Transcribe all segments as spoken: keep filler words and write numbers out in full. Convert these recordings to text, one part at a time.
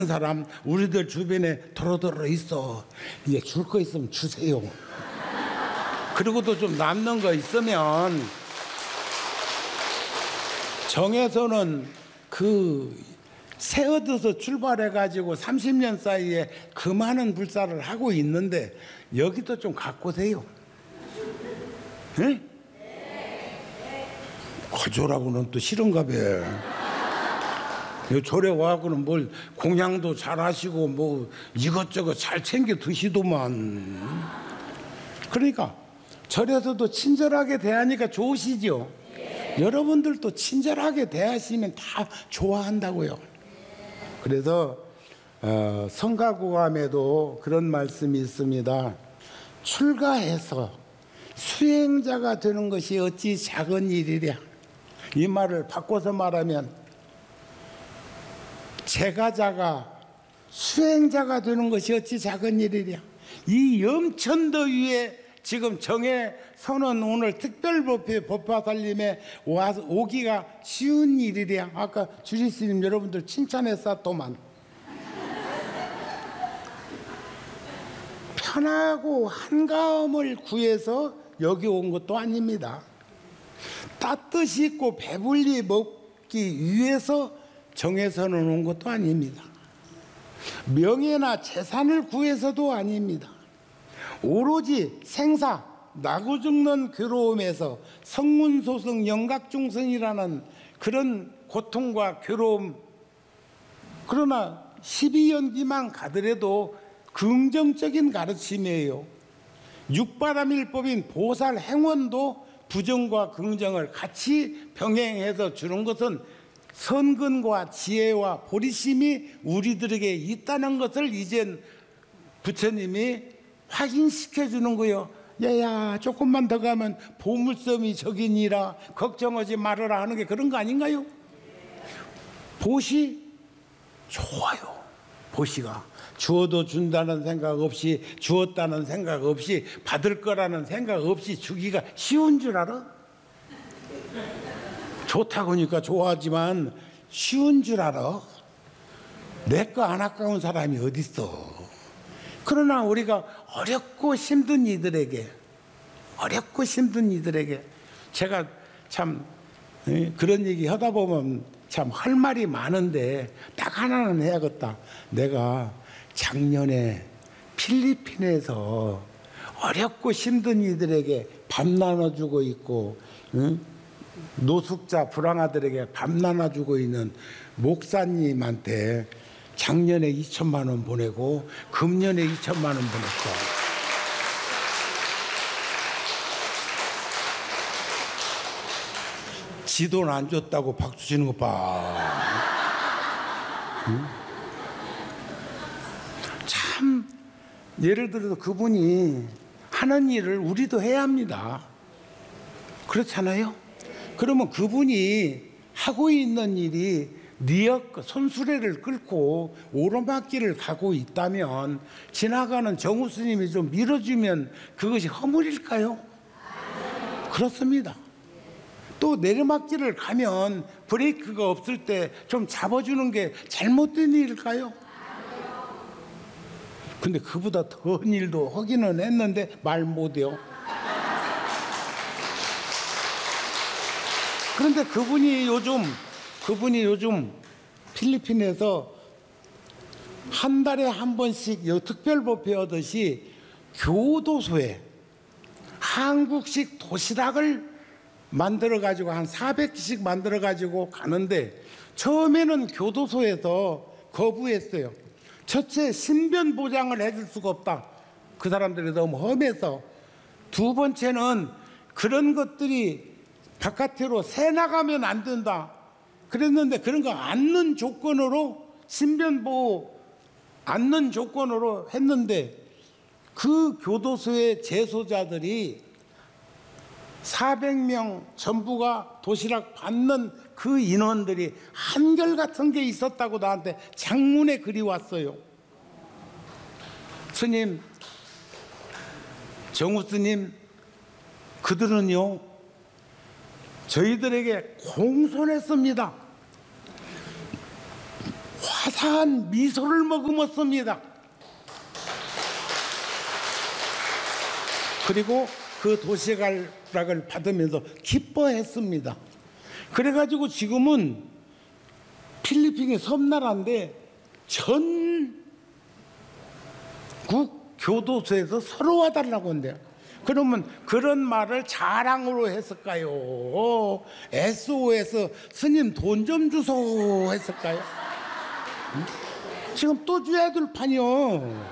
사람 우리들 주변에 도로도로 있어. 이제 줄 거 있으면 주세요. 그리고도 좀 남는 거 있으면 정에서는 그 새 얻어서 출발해가지고 삼십 년 사이에 그 많은 불사를 하고 있는데 여기도 좀 갖고 오세요. 응? 거조라고는 또 싫은가 봐. 절에 와서는 뭘 공양도 잘 하시고 뭐 이것저것 잘 챙겨 드시더만. 그러니까 절에서도 친절하게 대하니까 좋으시죠. 여러분들도 친절하게 대하시면 다 좋아한다고요. 그래서 어, 성가구감에도 그런 말씀이 있습니다. 출가해서 수행자가 되는 것이 어찌 작은 일이랴. 이 말을 바꿔서 말하면 제가자가 수행자가 되는 것이 어찌 작은 일이랴. 이 염천더위에 지금 정해 선언 오늘 특별법회 법화살림에 오기가 쉬운 일이랴. 아까 주지스님 여러분들 칭찬했었더만. 편하고 한가함을 구해서 여기 온 것도 아닙니다. 따뜻이 있고 배불리 먹기 위해서 정해서는 온 것도 아닙니다. 명예나 재산을 구해서도 아닙니다. 오로지 생사, 나고 죽는 괴로움에서 성문소승 영각중생이라는 그런 고통과 괴로움, 그러나 십이 연기만 가더라도 긍정적인 가르침이에요. 육바람일법인 보살 행원도 부정과 긍정을 같이 병행해서 주는 것은 선근과 지혜와 보리심이 우리들에게 있다는 것을 이젠 부처님이 확인시켜 주는 거요. 야야 조금만 더 가면 보물섬이 저기니라 걱정하지 말아라 하는 게 그런 거 아닌가요? 보시 좋아요. 보시가 주어도 준다는 생각 없이 주었다는 생각 없이 받을 거라는 생각 없이 주기가 쉬운 줄 알아? 좋다고 하니까 좋아하지만 쉬운 줄 알아? 내 거 안 아까운 사람이 어딨어. 그러나 우리가 어렵고 힘든 이들에게 어렵고 힘든 이들에게 제가 참 그런 얘기 하다 보면 참 할 말이 많은데 딱 하나는 해야겠다. 내가 작년에 필리핀에서 어렵고 힘든 이들에게 밥 나눠주고 있고 응? 노숙자 불황아들에게 밥 나눠주고 있는 목사님한테 작년에 이천만 원 보내고 금년에 이천만 원 보냈어. 지 돈 안 줬다고 박수 치는 것 봐. 응? 참 예를 들어서 그분이 하는 일을 우리도 해야 합니다. 그렇잖아요? 그러면 그분이 하고 있는 일이 리역 손수레를 끌고 오르막길을 가고 있다면 지나가는 정우 스님이 좀 밀어주면 그것이 허물일까요? 그렇습니다. 또 내리막길을 가면 브레이크가 없을 때 좀 잡아주는 게 잘못된 일일까요? 근데 그보다 더한 일도 하기는 했는데 말 못해요. 그런데 그분이 요즘 그분이 요즘 필리핀에서 한 달에 한 번씩 특별법회 하듯이 교도소에 한국식 도시락을 만들어 가지고 한 사백 개씩 만들어 가지고 가는데 처음에는 교도소에서 거부했어요. 첫째, 신변 보장을 해줄 수가 없다. 그 사람들이 너무 험해서. 두 번째는 그런 것들이 바깥으로 새 나가면 안 된다. 그랬는데 그런 거 않는 조건으로 신변보호 않는 조건으로 했는데 그 교도소의 재소자들이 사백 명 전부가 도시락 받는 그 인원들이 한결같은 게 있었다고 나한테 장문에 글이 왔어요. 스님, 정우 스님, 그들은요 저희들에게 공손했습니다. 화사한 미소를 머금었습니다. 그리고 그 도시락을 받으면서 기뻐했습니다. 그래가지고 지금은 필리핀이 섬나라인데 전국 교도소에서 서로 와달라고 한대요. 그러면 그런 말을 자랑으로 했을까요? 에스오에스 스님 돈 좀 주소 했을까요? 지금 또 줘야 될 판이요.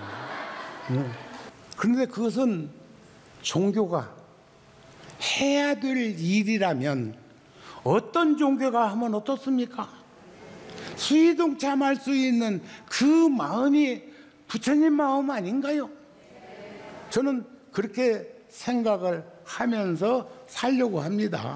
그런데 그것은 종교가 해야 될 일이라면 어떤 종교가 하면 어떻습니까? 수의동참할 수 있는 그 마음이 부처님 마음 아닌가요? 저는 그렇게 생각을 하면서 살려고 합니다.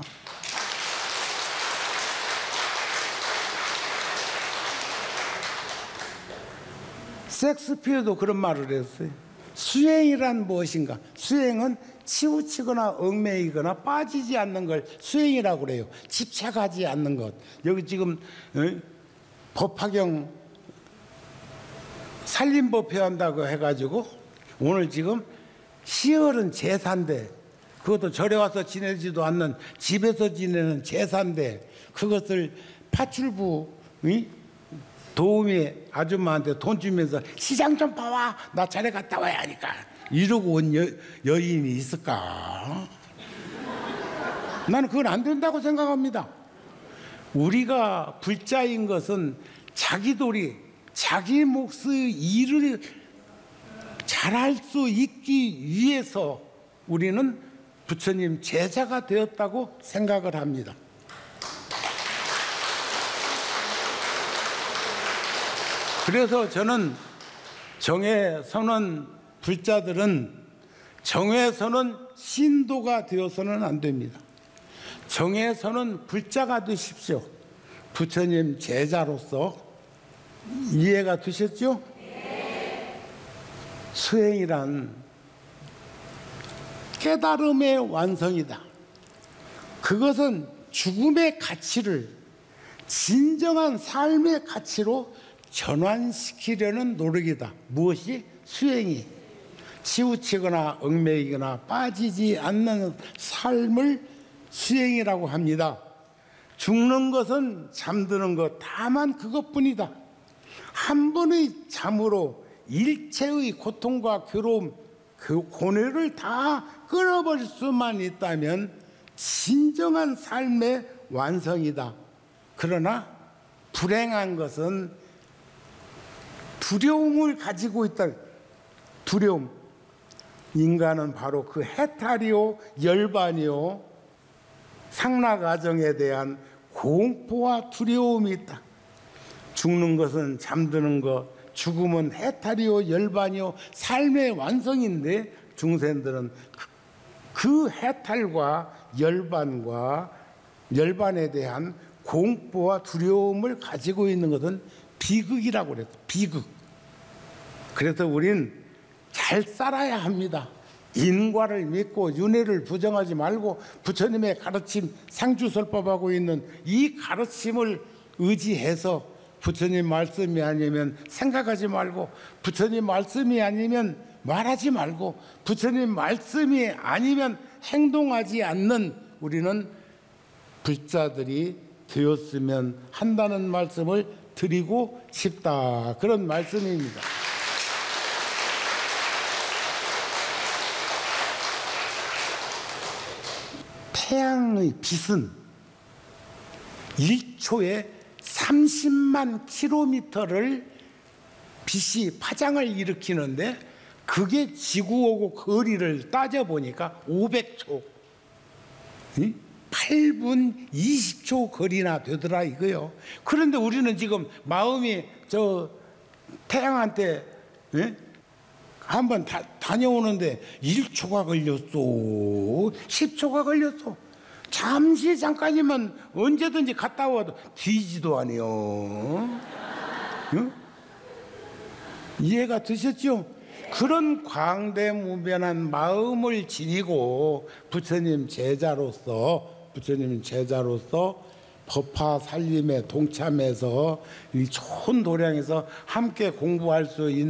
섹스피어도 그런 말을 했어요. 수행이란 무엇인가? 수행은 치우치거나 얽매이거나 빠지지 않는 걸 수행이라고 그래요. 집착하지 않는 것. 여기 지금 어? 법화경 살림법 회한다고 해가지고 오늘 지금 시월은 제사인데 그것도 절에 와서 지내지도 않는 집에서 지내는 제사인데 그것을 파출부 응? 도우미 아줌마한테 돈 주면서 시장 좀 봐와 나 절에 갔다 와야 하니까 이러고 온 여, 여인이 있을까? 나는 그건 안 된다고 생각합니다. 우리가 불자인 것은 자기 도리, 자기 몫의 일을 잘할 수 있기 위해서 우리는 부처님 제자가 되었다고 생각을 합니다. 그래서 저는 정해선언 불자들은 정해선언 신도가 되어서는 안 됩니다. 정해선언 불자가 되십시오. 부처님 제자로서. 이해가 되셨죠? 네. 수행이란 깨달음의 완성이다. 그것은 죽음의 가치를 진정한 삶의 가치로 전환시키려는 노력이다. 무엇이? 수행이. 치우치거나 얽매이거나 빠지지 않는 삶을 수행이라고 합니다. 죽는 것은 잠드는 것 다만 그것뿐이다. 한 번의 잠으로 일체의 고통과 괴로움, 그 고뇌를 다 끊어버릴 수만 있다면 진정한 삶의 완성이다. 그러나 불행한 것은 두려움을 가지고 있다. 두려움. 인간은 바로 그 해탈이요, 열반이요, 상락아정에 대한 공포와 두려움이 있다. 죽는 것은 잠드는 것, 죽음은 해탈이요, 열반이요, 삶의 완성인데 중생들은 그, 그 해탈과 열반과 열반에 대한 공포와 두려움을 가지고 있는 것은 비극이라고 그랬어. 비극. 그래서 우린 잘 살아야 합니다. 인과를 믿고 윤회를 부정하지 말고 부처님의 가르침 상주설법하고 있는 이 가르침을 의지해서 부처님 말씀이 아니면 생각하지 말고 부처님 말씀이 아니면 말하지 말고 부처님 말씀이 아니면 행동하지 않는 우리는 불자들이 되었으면 한다는 말씀을 드리고 싶다. 그런 말씀입니다. 태양의 빛은 일 초에 삼십만 킬로미터를 빛이 파장을 일으키는데 그게 지구하고 거리를 따져보니까 오백 초, 팔 분 이십 초 거리나 되더라 이거요. 그런데 우리는 지금 마음이 저 태양한테 예? 한번 다녀오는데 일 초가 걸렸어, 십 초가 걸렸어. 잠시 잠깐이면 언제든지 갔다 와도 뒤지도 아니요. 응? 이해가 되셨죠? 그런 광대무변한 마음을 지니고 부처님 제자로서 부처님 제자로서 법화 살림에 동참해서 이 좋은 도량에서 함께 공부할 수 있는